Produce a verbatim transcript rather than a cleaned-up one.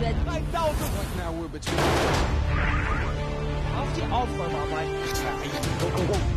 said nine thousand! What now we're between... Auf die Aufräumerarbeit. Go, go, go.